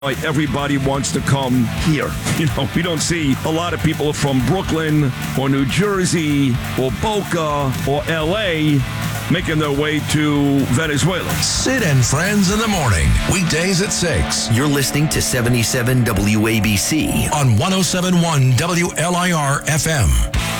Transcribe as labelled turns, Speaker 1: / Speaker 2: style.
Speaker 1: Like everybody wants to come here. We don't see a lot of people from Brooklyn or New Jersey or Boca or L.A. making their way to Venezuela.
Speaker 2: Sid and Friends in the morning, weekdays at 6.
Speaker 3: You're listening to 77 WABC
Speaker 2: on 107.1 WLIR FM.